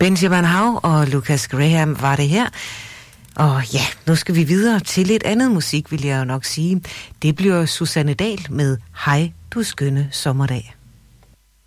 Benjamin Hav og Lucas Graham var det her. Og ja, nu skal vi videre til lidt andet musik, vil jeg jo nok sige. Det bliver Susanne Dahl med Hej, du skønne sommerdag.